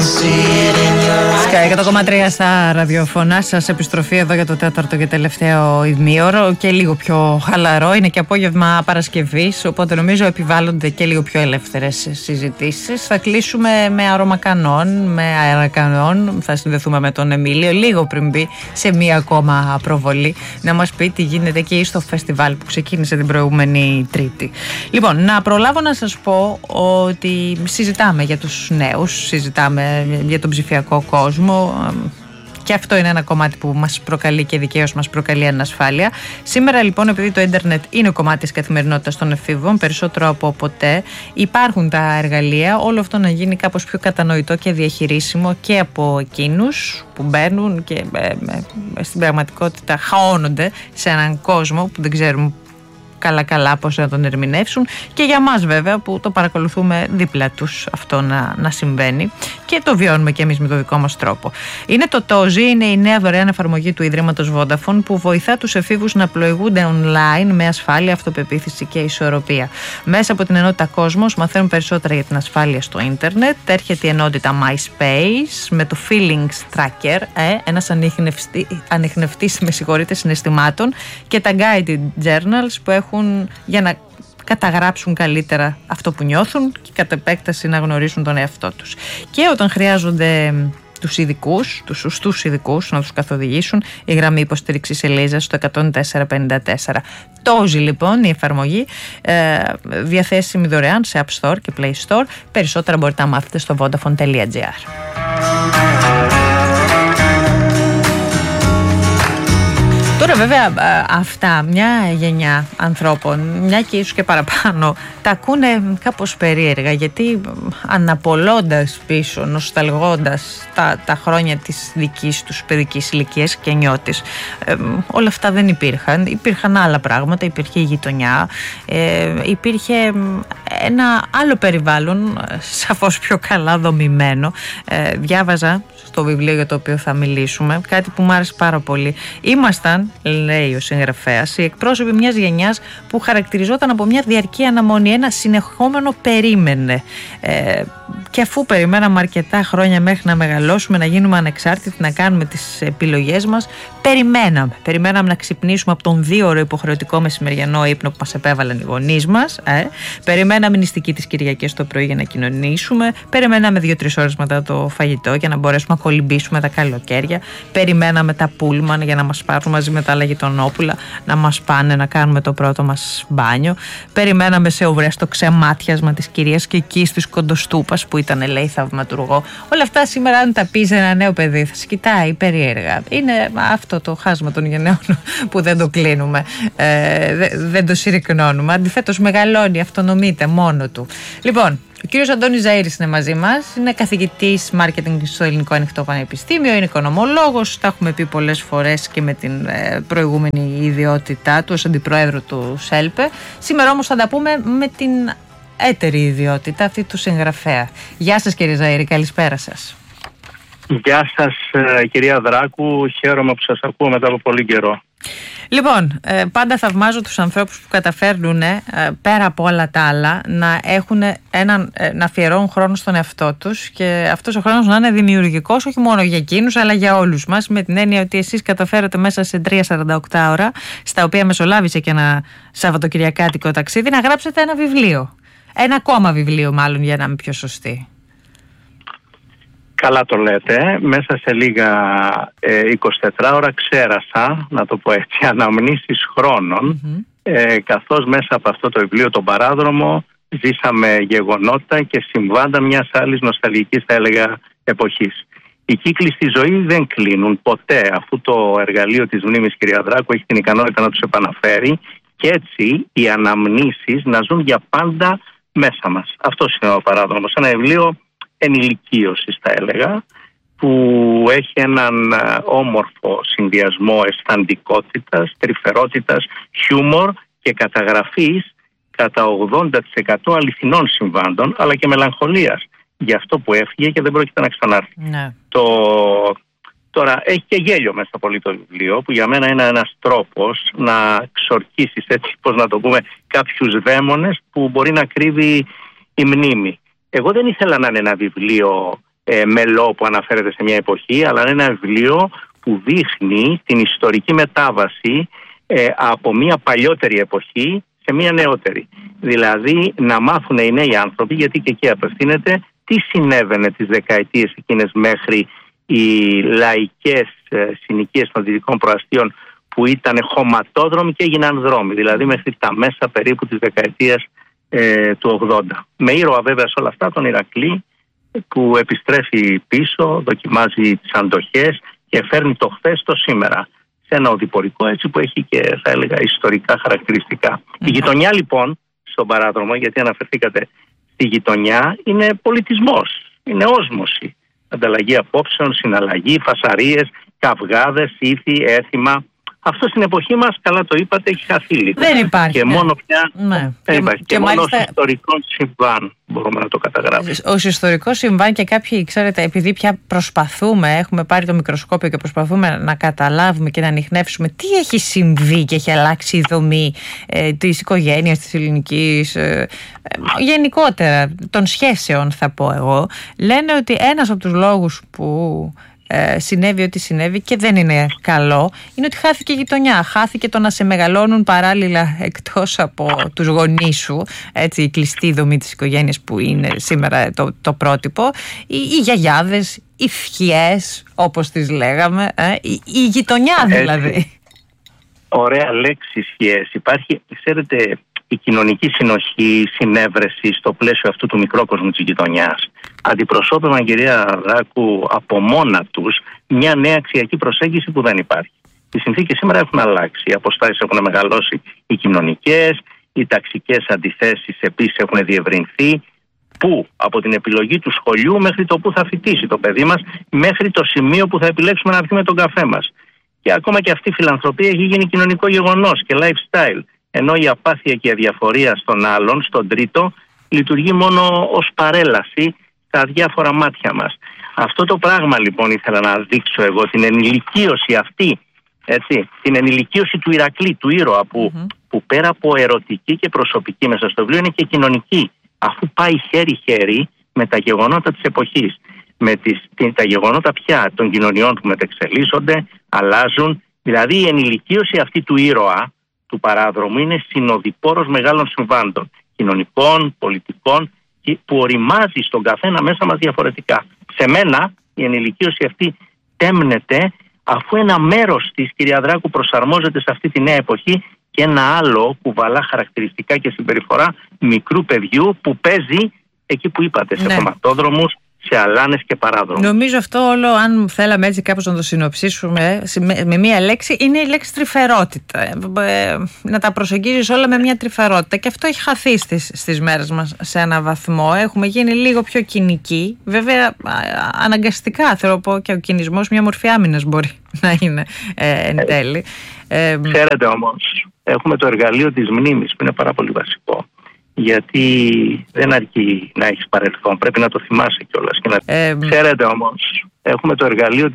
Sky 100,3 στα ραδιοφωνά σας, επιστροφή εδώ για το τέταρτο και τελευταίο ημίωρο και λίγο πιο χαλαρό. Είναι και απόγευμα Παρασκευής, οπότε νομίζω επιβάλλονται και λίγο πιο ελεύθερες συζητήσεις. Θα κλείσουμε με αρωμακανών, με αερακανών. Θα συνδεθούμε με τον Εμίλιο λίγο πριν μπει σε μία ακόμα προβολή να μας πει τι γίνεται εκεί στο φεστιβάλ που ξεκίνησε την προηγούμενη Τρίτη. Λοιπόν, να προλάβω να σας πω ότι συζητάμε για τους νέους, συζητάμε για τον ψηφιακό κόσμο. Και αυτό είναι ένα κομμάτι που μας προκαλεί και δικαίως μας προκαλεί ανασφάλεια. Σήμερα λοιπόν, επειδή το ίντερνετ είναι κομμάτι της καθημερινότητας των εφήβων, περισσότερο από ποτέ υπάρχουν τα εργαλεία, όλο αυτό να γίνει κάπως πιο κατανοητό και διαχειρίσιμο και από εκείνους που μπαίνουν και στην πραγματικότητα χαώνονται σε έναν κόσμο που δεν ξέρουμε καλά πώς να τον ερμηνεύσουν, και για μας βέβαια που το παρακολουθούμε δίπλα τους αυτό να συμβαίνει και το βιώνουμε και εμείς με το δικό μας τρόπο. Είναι το Tozi, είναι η νέα δωρεάν εφαρμογή του Ιδρύματος Vodafone που βοηθά τους εφήβους να πλοηγούνται online με ασφάλεια, αυτοπεποίθηση και ισορροπία. Μέσα από την ενότητα Κόσμος μαθαίνουν περισσότερα για την ασφάλεια στο ίντερνετ. Έρχεται η ενότητα MySpace με το Feelings Tracker, ένας ανιχνευτής συναισθημάτων, και τα Guided Journals που έχουν για να καταγράψουν καλύτερα αυτό που νιώθουν και κατ' επέκταση να γνωρίσουν τον εαυτό τους. Και όταν χρειάζονται τους ειδικούς, τους σωστούς ειδικούς να τους καθοδηγήσουν, η γραμμή υποστήριξης Ελίζα στο 10454. Tozi λοιπόν η εφαρμογή, διαθέσιμη δωρεάν σε App Store και Play Store. Περισσότερα μπορείτε να μάθετε στο vodafone.gr. Τώρα βέβαια αυτά μια γενιά ανθρώπων, μια και ίσως και παραπάνω, τα ακούνε κάπως περίεργα, γιατί αναπολώντας πίσω, νοσταλγώντας τα χρόνια της δικής τους παιδικής ηλικίας και νιώτης, όλα αυτά δεν υπήρχαν. Υπήρχαν άλλα πράγματα, υπήρχε η γειτονιά, υπήρχε ένα άλλο περιβάλλον, σαφώς πιο καλά δομημένο. Διάβαζα στο βιβλίο για το οποίο θα μιλήσουμε κάτι που μου άρεσε πάρα πολύ. Ήμασταν, λέει ο συγγραφέας, οι εκπρόσωποι μιας γενιάς που χαρακτηριζόταν από μια διαρκή αναμονή, ένα συνεχόμενο περίμενε. Και αφού περιμέναμε αρκετά χρόνια μέχρι να μεγαλώσουμε, να γίνουμε ανεξάρτητοι, να κάνουμε τις επιλογές μας, περιμέναμε να ξυπνήσουμε από τον 2ωρο υποχρεωτικό μεσημεριανό ύπνο που μας επέβαλαν οι γονείς μας, περιμέναμε νηστική τις Κυριακές το πρωί για να κοινωνήσουμε, περιμέναμε 2-3 ώρες μετά το φαγητό για να μπορέσουμε να κολυμπήσουμε τα καλοκαίρια, περιμέναμε τα πούλμαν για να μας πάρουν μαζί με τα άλλα γειτονόπουλα, να μας πάνε να κάνουμε το πρώτο μας μπάνιο, περιμέναμε σε οβρές το ξεμάτιασμα της κυρίας και εκεί της Κοντοστούπας που ήταν, λέει, θαυματουργό. Όλα αυτά σήμερα, αν τα πεις ένα νέο παιδί, θα σε κοιτάει περίεργα. Είναι αυτό το χάσμα των γενναίων που δεν το κλείνουμε, δεν το συρρυκνώνουμε. Αντιθέτως μεγαλώνει, αυτονομείται μόνο του. Λοιπόν, ο κύριος Αντώνης Ζαΐρης είναι μαζί μας, είναι καθηγητής μάρκετινγκ στο Ελληνικό Ανοιχτό Πανεπιστήμιο, είναι οικονομολόγος, τα έχουμε πει πολλές φορές και με την προηγούμενη ιδιότητά του ως αντιπρόεδρο του ΣΕΛΠΕ. Σήμερα όμως θα τα πούμε με την έτερη ιδιότητα, αυτή του συγγραφέα. Γεια σας κύριε Ζαΐρη, καλησπέρα σας. Γεια σας κυρία Δράκου, χαίρομαι που σας ακούω μετά από πολύ καιρό. Λοιπόν, πάντα θαυμάζω τους ανθρώπους που καταφέρνουν πέρα από όλα τα άλλα να έχουν να αφιερώνουν χρόνο στον εαυτό τους, και αυτός ο χρόνος να είναι δημιουργικός όχι μόνο για εκείνους αλλά για όλους μας, με την έννοια ότι εσείς καταφέρατε μέσα σε 3-48 ώρα, στα οποία μεσολάβησε και ένα σαββατοκυριακάτικο ταξίδι, να γράψετε ένα βιβλίο. Ένα ακόμα βιβλίο μάλλον, για να είμαι πιο σωστή. Καλά το λέτε. Μέσα σε λίγα 24 ώρα ξέρασα, να το πω έτσι, αναμνήσεις χρόνων, καθώς μέσα από αυτό το βιβλίο, τον Παράδρομο, ζήσαμε γεγονότα και συμβάντα μιας άλλης νοσταλγικής, θα έλεγα, εποχής. Οι κύκλοι στη ζωή δεν κλείνουν ποτέ, αφού το εργαλείο της μνήμης, κυρία Δράκου, έχει την ικανότητα να τους επαναφέρει, και έτσι οι αναμνήσεις να ζουν για πάντα μέσα μας. Αυτός είναι ο Παράδρομος. Ένα βιβλίο ενηλικίωσης, θα έλεγα, που έχει έναν όμορφο συνδυασμό αισθαντικότητας, τρυφερότητας, χιούμορ και καταγραφής κατά 80% αληθινών συμβάντων, αλλά και μελαγχολίας για αυτό που έφυγε και δεν πρόκειται να ξανάρθει. Ναι. Τώρα έχει και γέλιο μέσα πολύ το βιβλίο, που για μένα είναι ένας τρόπος να ξορκίσεις, έτσι πώς να το πούμε, κάποιους δαίμονες που μπορεί να κρύβει η μνήμη. Εγώ δεν ήθελα να είναι ένα βιβλίο μελό που αναφέρεται σε μια εποχή, αλλά είναι ένα βιβλίο που δείχνει την ιστορική μετάβαση από μια παλιότερη εποχή σε μια νεότερη. Δηλαδή να μάθουν οι νέοι άνθρωποι, γιατί και εκεί απευθύνεται, τι συνέβαινε τις δεκαετίες εκείνες μέχρι οι λαϊκές συνοικίες των δυτικών προαστίων που ήταν χωματόδρομοι και έγιναν δρόμοι, δηλαδή μέχρι τα μέσα περίπου της δεκαετίας του 80. Με ήρωα βέβαια σε όλα αυτά τον Ηρακλή, που επιστρέφει πίσω, δοκιμάζει τις αντοχές και φέρνει το χθες το σήμερα σε ένα οδηπορικό, έτσι, που έχει και, θα έλεγα, ιστορικά χαρακτηριστικά. Η γειτονιά λοιπόν στον παράδρομο, γιατί αναφερθήκατε στη γειτονιά, είναι πολιτισμός, είναι όσμωση, ανταλλαγή απόψεων, συναλλαγή, φασαρίες, καυγάδες, ήθη, έθιμα. Αυτό στην εποχή μας, καλά το είπατε, έχει χαθεί λίγο. Δεν υπάρχει. Και μόνο πια δεν υπάρχει. Και μόνο ως ιστορικό συμβάν μπορούμε να το καταγράψουμε. Ως ιστορικό συμβάν, και κάποιοι, ξέρετε, επειδή πια προσπαθούμε, έχουμε πάρει το μικροσκόπιο και προσπαθούμε να καταλάβουμε και να ανιχνεύσουμε τι έχει συμβεί και έχει αλλάξει η δομή της οικογένειας, της ελληνικής, γενικότερα των σχέσεων, θα πω εγώ. Λένε ότι ένας από τους λόγους που συνέβη ό,τι συνέβη και δεν είναι καλό, είναι ότι χάθηκε η γειτονιά. Χάθηκε το να σε μεγαλώνουν παράλληλα, εκτός από τους γονείς σου, έτσι, η κλειστή δομή της οικογένειας που είναι σήμερα το πρότυπο, οι γιαγιάδες, οι φιές, όπως τις λέγαμε, η γειτονιά δηλαδή. Ωραία λέξη, φιές. Υπάρχει, ξέρετε, η κοινωνική συνοχή, η συνέβρεση στο πλαίσιο αυτού του μικρόκοσμου της γειτονιάς αντιπροσώπευαν, κυρία Δράκου, από μόνα τους μια νέα αξιακή προσέγγιση που δεν υπάρχει. Οι συνθήκες σήμερα έχουν αλλάξει. Οι αποστάσεις έχουν μεγαλώσει, οι κοινωνικές, οι ταξικές αντιθέσεις επίσης έχουν διευρυνθεί. Πού? Από την επιλογή του σχολείου μέχρι το που θα φοιτήσει το παιδί μας, μέχρι το σημείο που θα επιλέξουμε να πιούμε τον καφέ μας. Και ακόμα και αυτή η φιλανθρωπία έχει γίνει κοινωνικό γεγονός και lifestyle. Ενώ η απάθεια και η αδιαφορία στον άλλον, στον τρίτο, λειτουργεί μόνο ως παρέλαση στα διάφορα μάτια μας. Αυτό το πράγμα λοιπόν ήθελα να δείξω εγώ, την ενηλικίωση αυτή, έτσι, την ενηλικίωση του Ηρακλή, του ήρωα, που πέρα από ερωτική και προσωπική μέσα στο βιβλίο είναι και κοινωνική, αφού πάει χέρι-χέρι με τα γεγονότα της εποχής, με τα γεγονότα πια των κοινωνιών που μετεξελίσσονται, αλλάζουν. Δηλαδή η ενηλικίωση αυτή του ήρωα, του παράδρομου, είναι συνοδοιπόρος μεγάλων συμβάντων, κοινωνικών, πολιτικών, που οριμάζει στον καθένα μέσα μας διαφορετικά. Σε μένα η ενηλικίωση αυτή τέμνεται, αφού ένα μέρος της, κυρία Δράκου, προσαρμόζεται σε αυτή τη νέα εποχή και ένα άλλο κουβαλά χαρακτηριστικά και συμπεριφορά μικρού παιδιού που παίζει εκεί που είπατε, σε χωματόδρομους, σε αλάνες και παράδρομους. Νομίζω αυτό όλο, αν θέλαμε έτσι κάπως να το συνοψίσουμε με μία λέξη, είναι η λέξη τρυφερότητα. Να τα προσεγγίζεις όλα με μία τρυφερότητα. Και αυτό έχει χαθεί στις μέρες μας σε έναν βαθμό. Έχουμε γίνει λίγο πιο κοινικοί. Βέβαια, αναγκαστικά θέλω πω, και ο κινησμός μια μορφή άμυνας μπορεί να είναι εν τέλει. Ξέρετε όμως, έχουμε το εργαλείο της μνήμης που είναι πάρα πολύ βασικό. Γιατί δεν αρκεί να έχεις παρελθόν, πρέπει να το θυμάσαι κιόλας. Ξέρετε όμως, έχουμε το εργαλείο